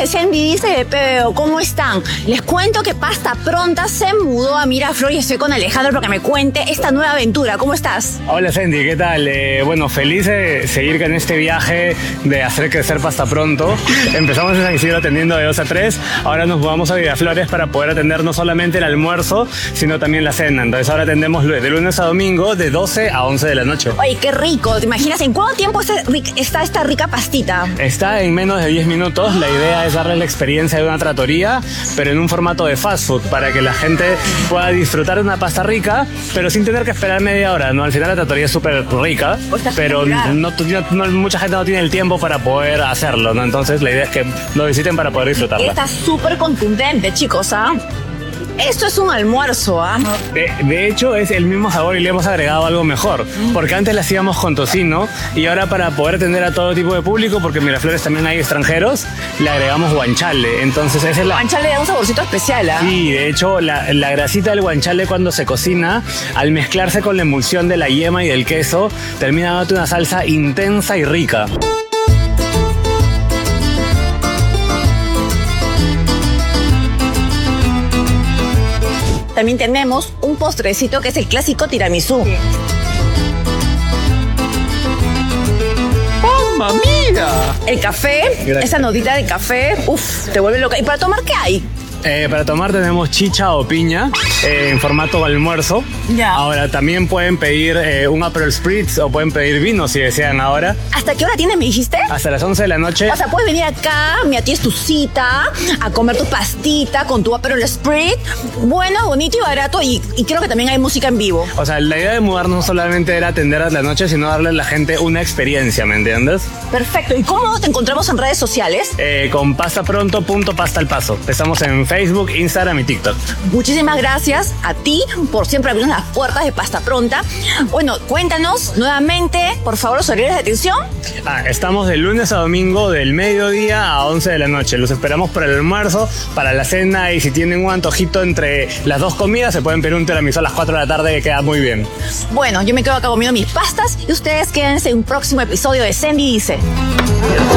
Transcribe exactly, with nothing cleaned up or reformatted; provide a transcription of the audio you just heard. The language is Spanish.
de Sandy dice de P B O, ¿cómo están? Les cuento que Pasta Pronta se mudó a Miraflores y estoy con Alejandro para que me cuente esta nueva aventura. ¿Cómo estás? Hola Sandy, ¿qué tal? Eh, bueno, feliz de seguir con este viaje de hacer crecer Pasta Pronto. Empezamos en San Isidro atendiendo de dos a tres, ahora nos mudamos a Miraflores para poder atender no solamente el almuerzo, sino también la cena. Entonces ahora atendemos de lunes a domingo de doce a once de la noche. Oye, qué rico. ¿Te imaginas en cuánto tiempo está, está esta rica pastita? Está en menos de diez minutos. La idea es darle la experiencia de una trattoria, pero en un formato de fast food, para que la gente pueda disfrutar de una pasta rica, pero sin tener que esperar media hora, ¿no? Al final la trattoria es súper rica, pero no, no, no, mucha gente no tiene el tiempo para poder hacerlo, ¿no? Entonces la idea es que lo visiten para poder disfrutarla. Está súper contundente, chicos, ¿ah? Esto es un almuerzo, ¿ah? De, de hecho, es el mismo sabor y le hemos agregado algo mejor. Porque antes la hacíamos con tocino y ahora para poder atender a todo tipo de público, porque en Miraflores también hay extranjeros, le agregamos guanciale. Entonces esa es la... Guanciale da un saborcito especial, ¿ah? Sí, de hecho, la, la grasita del guanciale cuando se cocina, al mezclarse con la emulsión de la yema y del queso, termina dándote una salsa intensa y rica. También tenemos un postrecito que es el clásico tiramisú. Sí. ¡Mamma mía! El café, gracias. Esa notita de café, uff, te vuelve loca. ¿Y para tomar qué hay? Eh, para tomar tenemos chicha o piña eh, en formato almuerzo. Ya. Ahora también pueden pedir eh, un Aperol Spritz o pueden pedir vino si desean ahora. ¿Hasta qué hora tienes, me dijiste? Hasta las once de la noche. O sea, puedes venir acá, mira, tienes tu cita, a comer tu pastita con tu Aperol Spritz. Bueno, bonito y barato y, y creo que también hay música en vivo. O sea, la idea de mudarnos no solamente era atender a la noche, sino darle a la gente una experiencia, ¿me entiendes? Perfecto. ¿Y cómo te encontramos en redes sociales? Eh, con pastapronto punto pasta al paso. Estamos en Facebook, Instagram y TikTok. Muchísimas gracias a ti por siempre abrirnos las puertas de Pasta Pronta. Bueno, cuéntanos nuevamente, por favor, los horarios de atención. Ah, estamos de lunes a domingo del mediodía a once de la noche. Los esperamos para el almuerzo, para la cena y si tienen un antojito entre las dos comidas se pueden pedir un tiramisú a las cuatro de la tarde que queda muy bien. Bueno, yo me quedo acá comiendo mis pastas y ustedes quédense en un próximo episodio de Sandy Dice.